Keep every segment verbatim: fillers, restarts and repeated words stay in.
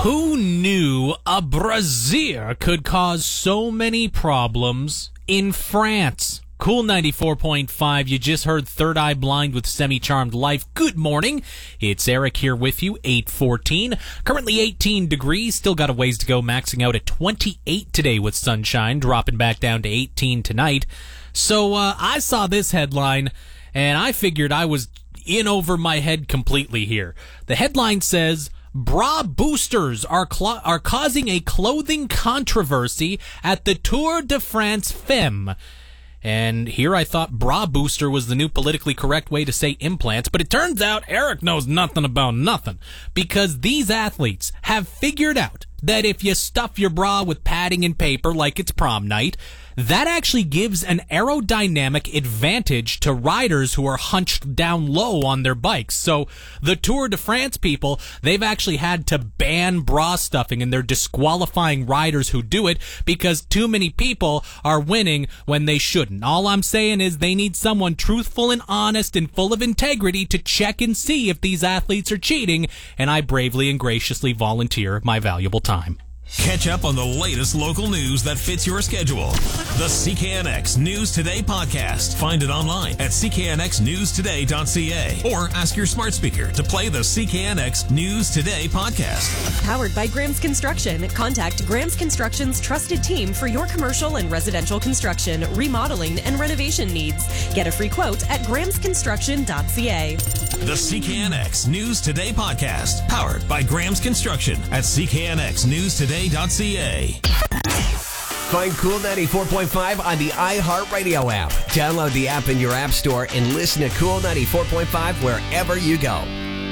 Who knew a brazier could cause so many problems in France? Cool ninety-four point five, you just heard Third Eye Blind with Semi-Charmed Life. Good morning. It's Eric here with you, eight fourteen. Currently eighteen degrees, still got a ways to go, maxing out at twenty-eight today with sunshine, dropping back down to eighteen tonight. So uh, I saw this headline, and I figured I was in over my head completely here. The headline says, bra boosters are cl- are causing a clothing controversy at the Tour de France Femme. And here I thought bra booster was the new politically correct way to say implants, but it turns out Eric knows nothing about nothing, because these athletes have figured out that if you stuff your bra with padding and paper like it's prom night, that actually gives an aerodynamic advantage to riders who are hunched down low on their bikes. So the Tour de France people, they've actually had to ban bra stuffing, and they're disqualifying riders who do it because too many people are winning when they shouldn't. All I'm saying is they need someone truthful and honest and full of integrity to check and see if these athletes are cheating, and I bravely and graciously volunteer my valuable time. Catch up on the latest local news that fits your schedule. The C K N X News Today podcast. Find it online at c k n x news today dot c a or ask your smart speaker to play the C K N X News Today podcast. Powered by Graham's Construction. Contact Graham's Construction's trusted team for your commercial and residential construction, remodeling, and renovation needs. Get a free quote at grahams construction dot c a. The C K N X News Today podcast. Powered by Graham's Construction at c k n x news today dot c a. Find Cool ninety-four point five on the iHeartRadio app. Download the app in your app store and listen to Cool ninety-four point five wherever you go.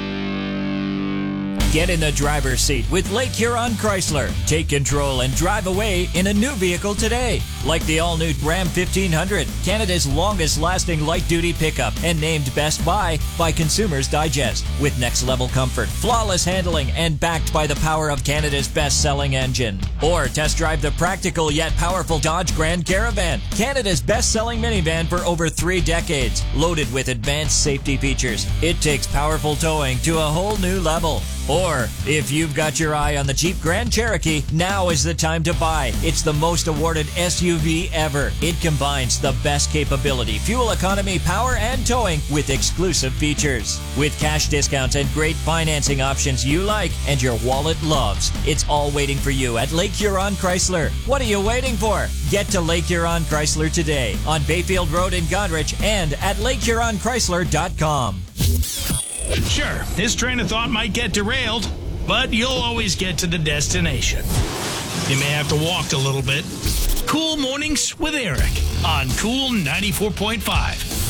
Get in the driver's seat with Lake Huron Chrysler. Take control and drive away in a new vehicle today. Like the all-new Ram fifteen hundred, Canada's longest-lasting light-duty pickup, and named Best Buy by Consumers Digest. With next-level comfort, flawless handling, and backed by the power of Canada's best-selling engine. Or test drive the practical yet powerful Dodge Grand Caravan, Canada's best-selling minivan for over three decades. Loaded with advanced safety features, it takes powerful towing to a whole new level. Or, if you've got your eye on the Jeep Grand Cherokee, now is the time to buy. It's the most awarded S U V ever. It combines the best capability, fuel economy, power, and towing with exclusive features. With cash discounts and great financing options you like and your wallet loves, it's all waiting for you at Lake Huron Chrysler. What are you waiting for? Get to Lake Huron Chrysler today on Bayfield Road in Goderich and at lake huron chrysler dot com. Sure, this train of thought might get derailed, but you'll always get to the destination. You may have to walk a little bit. Cool Mornings with Eric on Cool ninety-four point five.